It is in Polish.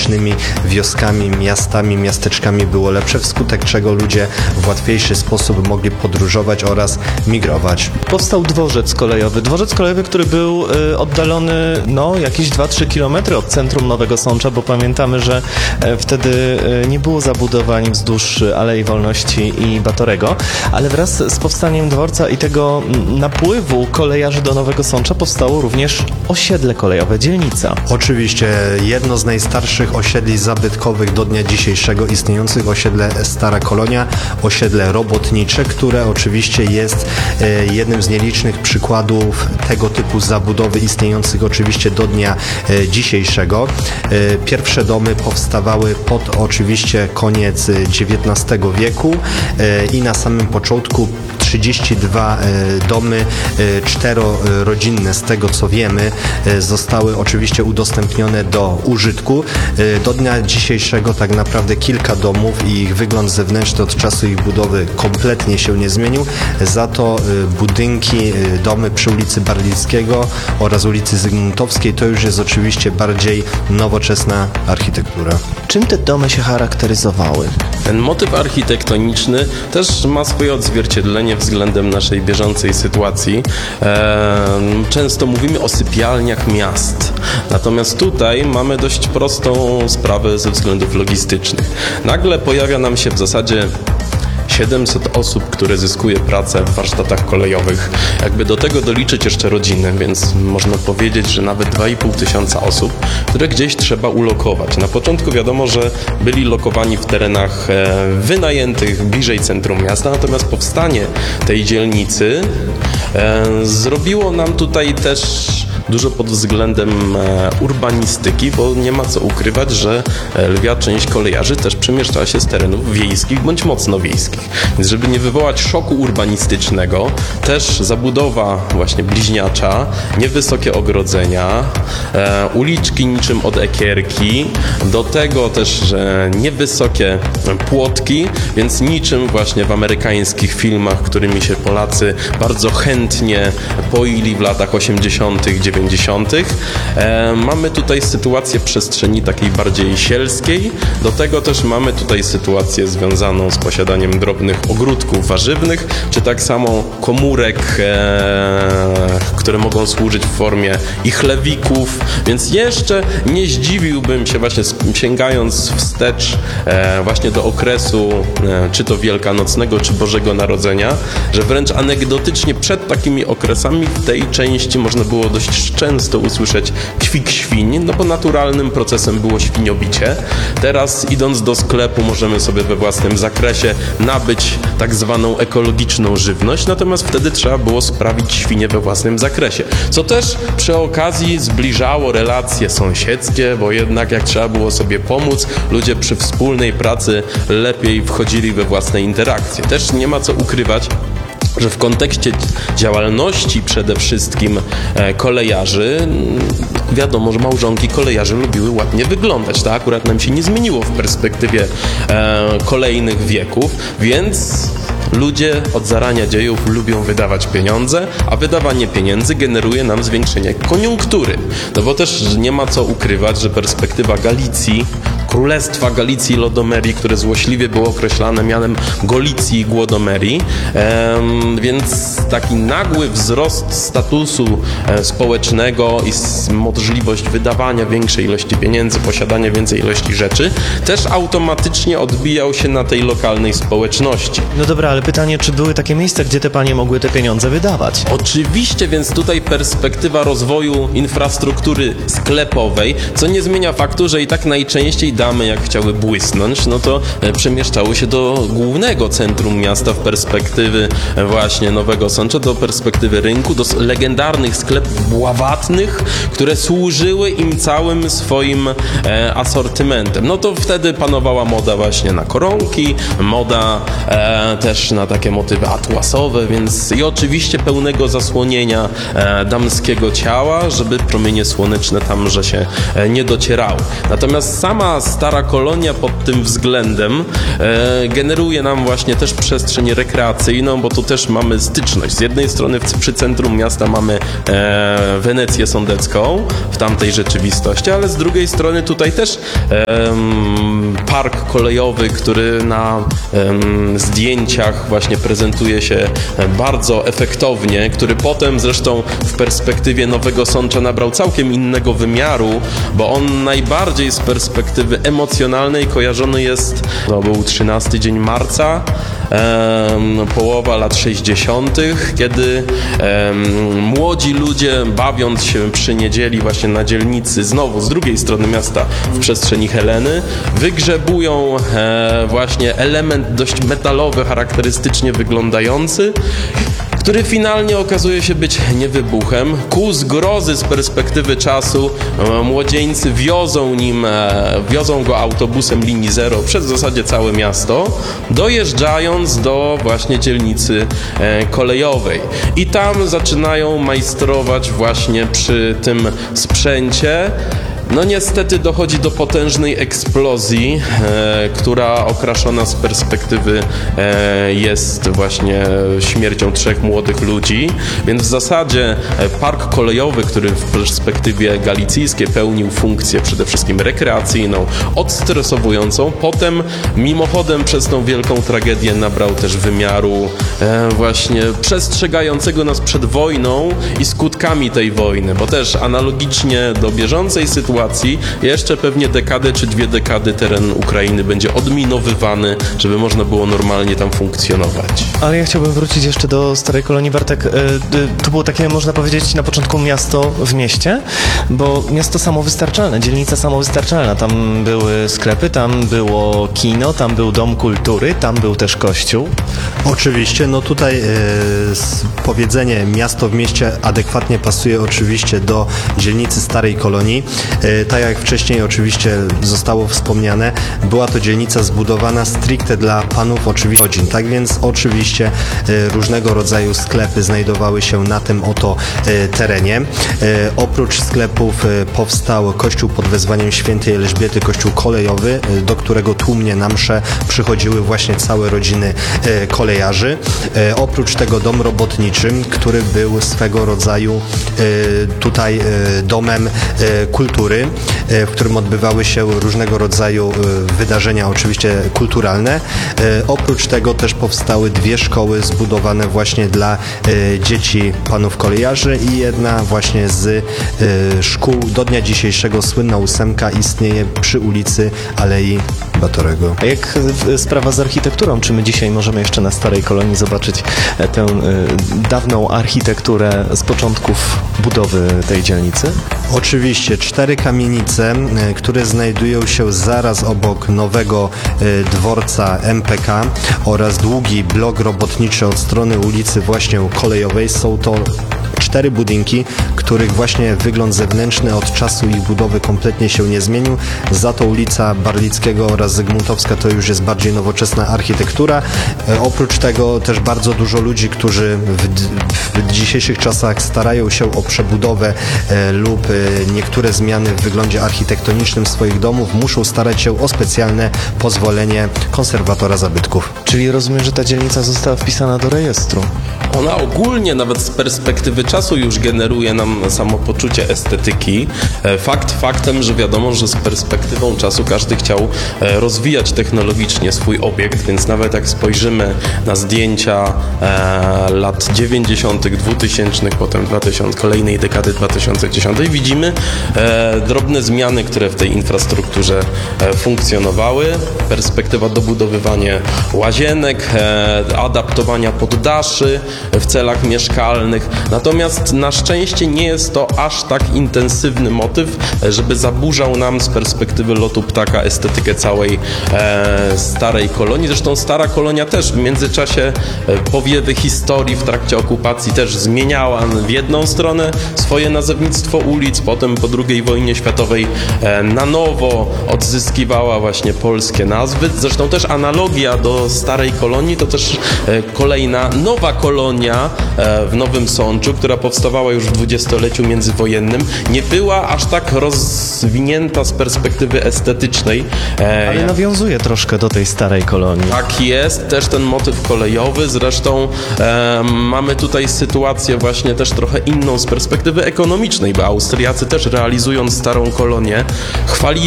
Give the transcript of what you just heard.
okolicznymi wioskami, miastami, miasteczkami było lepsze, wskutek czego ludzie w łatwiejszy sposób mogli podróżować oraz migrować. Powstał dworzec kolejowy, który był oddalony jakieś 2-3 km od centrum Nowego Sącza, bo pamiętamy, że wtedy nie było zabudowań wzdłuż Alei Wolności i Batorego, ale wraz z powstaniem dworca i tego napływu kolejarzy do Nowego Sącza powstało również osiedle kolejowe, dzielnica. Oczywiście jedno z najstarszych osiedli zabytkowych do dnia dzisiejszego istniejących, osiedle Stara Kolonia, osiedle robotnicze, które oczywiście jest jednym z nielicznych przykładów tego typu zabudowy istniejących oczywiście do dnia dzisiejszego. Pierwsze domy powstawały pod oczywiście koniec XIX wieku i na samym początku 32 domy czterorodzinne, z tego co wiemy, zostały oczywiście udostępnione do użytku. Do dnia dzisiejszego tak naprawdę kilka domów i ich wygląd zewnętrzny od czasu ich budowy kompletnie się nie zmienił. Za to budynki, domy przy ulicy Barlickiego oraz ulicy Zygmuntowskiej to już jest oczywiście bardziej nowoczesna architektura. Czym te domy się charakteryzowały? Ten motyw architektoniczny też ma swoje odzwierciedlenie względem naszej bieżącej sytuacji. Często mówimy o sypialniach miast, natomiast tutaj mamy dość prostą sprawę ze względów logistycznych. Nagle pojawia nam się w zasadzie 700 osób, które zyskuje pracę w warsztatach kolejowych. Jakby do tego doliczyć jeszcze rodziny, więc można powiedzieć, że nawet 2500 osób, które gdzieś trzeba ulokować. Na początku wiadomo, że byli lokowani w terenach wynajętych bliżej centrum miasta, natomiast powstanie tej dzielnicy zrobiło nam tutaj też dużo pod względem urbanistyki, bo nie ma co ukrywać, że lwia część kolejarzy też przemieszczała się z terenów wiejskich bądź mocno wiejskich. Więc żeby nie wywołać szoku urbanistycznego, też zabudowa właśnie bliźniacza, niewysokie ogrodzenia, uliczki niczym od ekierki, do tego też niewysokie płotki, więc niczym właśnie w amerykańskich filmach, którymi się Polacy bardzo chętnie poili w latach 80., 90. Mamy tutaj sytuację przestrzeni takiej bardziej sielskiej. Do tego też mamy tutaj sytuację związaną z posiadaniem drobnych ogródków warzywnych, czy tak samo komórek, które mogą służyć w formie i chlewików, więc jeszcze nie zdziwiłbym się właśnie sięgając wstecz właśnie do okresu czy to wielkanocnego, czy Bożego Narodzenia, że wręcz anegdotycznie przed takimi okresami w tej części można było dość często usłyszeć kwik świń, no bo naturalnym procesem było świniobicie. Teraz idąc do sklepu możemy sobie we własnym zakresie nabyć tak zwaną ekologiczną żywność, natomiast wtedy trzeba było sprawić świnie we własnym zakresie, co też przy okazji zbliżało relacje sąsiedzkie, bo jednak jak trzeba było sobie pomóc, ludzie przy wspólnej pracy lepiej wchodzili we własne interakcje. Też nie ma co ukrywać, że w kontekście działalności przede wszystkim kolejarzy, wiadomo, że małżonki kolejarzy lubiły ładnie wyglądać. To akurat nam się nie zmieniło w perspektywie kolejnych wieków, więc ludzie od zarania dziejów lubią wydawać pieniądze, a wydawanie pieniędzy generuje nam zwiększenie koniunktury. No bo też nie ma co ukrywać, że perspektywa Galicji, Królestwa Galicji i Lodomerii, które złośliwie było określane mianem Golicji i Głodomerii, więc taki nagły wzrost statusu społecznego i możliwość wydawania większej ilości pieniędzy, posiadania więcej ilości rzeczy, też automatycznie odbijał się na tej lokalnej społeczności. No dobra, ale pytanie, czy były takie miejsca, gdzie te panie mogły te pieniądze wydawać? Oczywiście, więc tutaj perspektywa rozwoju infrastruktury sklepowej, co nie zmienia faktu, że i tak najczęściej damy, jak chciały błysnąć, no to przemieszczały się do głównego centrum miasta w perspektywy właśnie Nowego Sącza, do perspektywy rynku, do legendarnych sklepów bławatnych, które służyły im całym swoim asortymentem. No to wtedy panowała moda właśnie na koronki, moda też na takie motywy atłasowe, więc i oczywiście pełnego zasłonienia damskiego ciała, żeby promienie słoneczne tam, że się nie docierały. Natomiast sama stara kolonia pod tym względem generuje nam właśnie też przestrzeń rekreacyjną, bo tu też mamy styczność. Z jednej strony przy centrum miasta mamy Wenecję sądecką w tamtej rzeczywistości, ale z drugiej strony tutaj też park kolejowy, który na zdjęciach właśnie prezentuje się bardzo efektownie, który potem zresztą w perspektywie Nowego Sącza nabrał całkiem innego wymiaru, bo on najbardziej z perspektywy emocjonalnej kojarzony jest, to był 13 dzień marca, połowa lat 60., kiedy młodzi ludzie, bawiąc się przy niedzieli właśnie na dzielnicy, znowu z drugiej strony miasta w przestrzeni Heleny, wygrzebują właśnie element dość metalowy, charakterystycznie wyglądający, który finalnie okazuje się być niewybuchem. Ku zgrozy z perspektywy czasu młodzieńcy wiozą go autobusem linii 0 przez w zasadzie całe miasto, dojeżdżając do właśnie dzielnicy kolejowej. I tam zaczynają majstrować właśnie przy tym sprzęcie. No niestety dochodzi do potężnej eksplozji, która okraszona z perspektywy jest właśnie śmiercią 3 młodych ludzi, więc w zasadzie park kolejowy, który w perspektywie galicyjskiej pełnił funkcję przede wszystkim rekreacyjną, odstresowującą, potem mimochodem przez tą wielką tragedię nabrał też wymiaru właśnie przestrzegającego nas przed wojną i skutkami tej wojny, bo też analogicznie do bieżącej sytuacji jeszcze pewnie dekadę czy 2 dekady teren Ukrainy będzie odminowywany, żeby można było normalnie tam funkcjonować. Ale ja chciałbym wrócić jeszcze do Starej Kolonii. Bartek, to było takie, można powiedzieć, na początku miasto w mieście, bo miasto samowystarczalne, dzielnica samowystarczalna. Tam były sklepy, tam było kino, tam był dom kultury, tam był też kościół. Oczywiście, no tutaj powiedzenie miasto w mieście adekwatnie pasuje oczywiście do dzielnicy Starej Kolonii. Tak jak wcześniej oczywiście zostało wspomniane, była to dzielnica zbudowana stricte dla panów oczywiście rodzin. Tak więc oczywiście różnego rodzaju sklepy znajdowały się na tym oto terenie. Oprócz sklepów powstał kościół pod wezwaniem świętej Elżbiety, kościół kolejowy, do którego tłumnie na msze przychodziły właśnie całe rodziny kolejarzy. Oprócz tego dom robotniczy, który był swego rodzaju tutaj domem kultury, w którym odbywały się różnego rodzaju wydarzenia oczywiście kulturalne. Oprócz tego też powstały 2 szkoły zbudowane właśnie dla dzieci panów kolejarzy i jedna właśnie z szkół do dnia dzisiejszego słynna 8 istnieje przy ulicy Alei Batorego. A jak sprawa z architekturą? Czy my dzisiaj możemy jeszcze na Starej Kolonii zobaczyć tę dawną architekturę z początków budowy tej dzielnicy? Oczywiście 4 kamienice, które znajdują się zaraz obok nowego dworca MPK oraz długi blok robotniczy od strony ulicy właśnie kolejowej. Są to 4 budynki, których właśnie wygląd zewnętrzny od czasu ich budowy kompletnie się nie zmienił. Za to ulica Barlickiego oraz Zygmuntowska to już jest bardziej nowoczesna architektura. Oprócz tego też bardzo dużo ludzi, którzy w dzisiejszych czasach starają się o przebudowę lub niektóre zmiany w wyglądzie architektonicznym swoich domów, muszą starać się o specjalne pozwolenie konserwatora zabytków. Czyli rozumiem, że ta dzielnica została wpisana do rejestru. Ona ogólnie nawet z perspektywy czasu już generuje nam samopoczucie estetyki. Fakt faktem, że wiadomo, że z perspektywą czasu każdy chciał rozwijać technologicznie swój obiekt, więc nawet jak spojrzymy na zdjęcia lat 90., 2000, potem 2000, kolejnej dekady 2010, widzimy drobne zmiany, które w tej infrastrukturze funkcjonowały. Perspektywa dobudowywania łazienek, adaptowania poddaszy w celach mieszkalnych. Natomiast na szczęście nie jest to aż tak intensywny motyw, żeby zaburzał nam z perspektywy lotu ptaka estetykę całej Starej Kolonii. Zresztą Stara Kolonia też w międzyczasie powiewy historii w trakcie okupacji też zmieniała w jedną stronę swoje nazewnictwo ulic, potem po II wojnie światowej na nowo odzyskiwała właśnie polskie nazwy. Zresztą też analogia do Starej Kolonii to też kolejna nowa kolonia w Nowym Sączu, która która powstawała już w dwudziestoleciu międzywojennym, nie była aż tak rozwinięta z perspektywy estetycznej. Ale nawiązuje troszkę do tej starej kolonii. Tak jest, też ten motyw kolejowy, zresztą mamy tutaj sytuację właśnie też trochę inną z perspektywy ekonomicznej, bo Austriacy też realizując starą kolonię chwalili